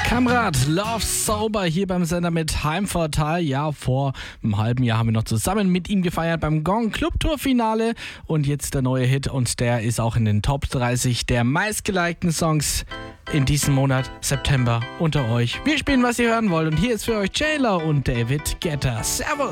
Kamrat, Love Sober hier beim Sender mit Heimvorteil. Ja, vor einem halben Jahr haben wir noch zusammen mit ihm gefeiert beim Gong Club Tour Finale. Und jetzt der neue Hit und der ist auch in den Top 30 der meistgelikten Songs in diesem Monat September unter euch. Wir spielen, was ihr hören wollt und hier ist für euch Jailer und David Guetta. Servus!